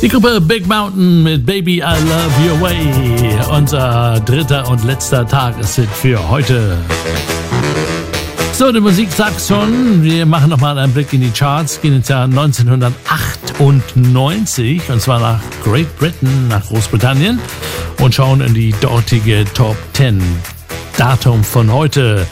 Die Gruppe Big Mountain mit Baby I Love Your Way. Unser dritter und letzter Tageshit für heute. So, die Musik sagt schon, wir machen nochmal einen Blick in die Charts, gehen ins Jahr 1998 und zwar nach Great Britain, nach Großbritannien und schauen in die dortige Top 10. Datum von heute,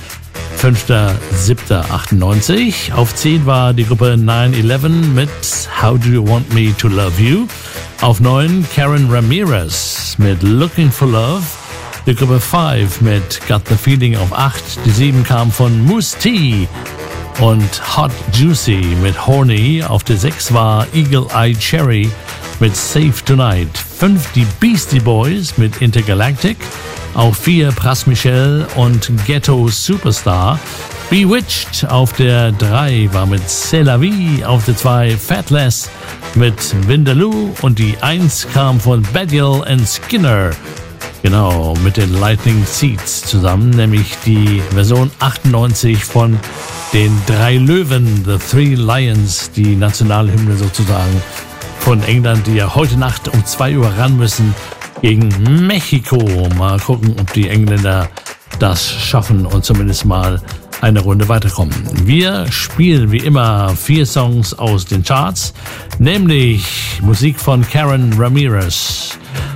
5.7.98. Auf 10 war die Gruppe 9/11 mit How Do You Want Me To Love You. Auf 9 Karen Ramirez mit Looking For Love. Die Gruppe 5 mit Got The Feeling auf 8. Die 7 kam von Mousse T und Hot Juicy mit Horny. Auf der 6 war Eagle Eye Cherry mit Safe Tonight. 5 die Beastie Boys mit Intergalactic. Auf 4 Pras Michel und Ghetto Superstar. Bewitched auf der 3 war mit C'est la vie. Auf der 2 Fatless mit Vindaloo. Und die 1 kam von Badial and Skinner. Genau, mit den Lightning Seeds zusammen. Nämlich die Version 98 von den 3 Löwen, The Three Lions. Die Nationalhymne sozusagen von England, die ja heute Nacht um 2 Uhr ran müssen gegen Mexiko. Mal gucken, ob die Engländer das schaffen und zumindest mal eine Runde weiterkommen. Wir spielen wie immer 4 Songs aus den Charts, nämlich Musik von Karen Ramirez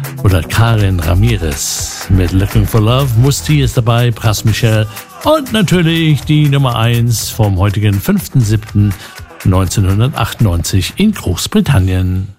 mit Looking For Love. Musti ist dabei, Pras Michel und natürlich die Nummer 1 vom heutigen 5.7.1998 in Großbritannien.